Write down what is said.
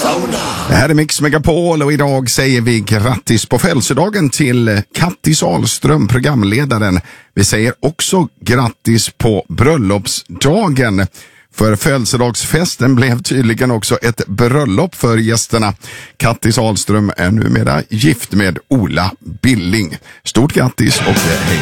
Det här är Mix Megapol och idag säger vi grattis på födelsedagen till Kattis Ahlström, programledaren. Vi säger också grattis på bröllopsdagen. För födelsedagsfesten blev tydligen också ett bröllop för gästerna. Kattis Ahlström är numera gift med Ola Billing. Stort grattis och hej.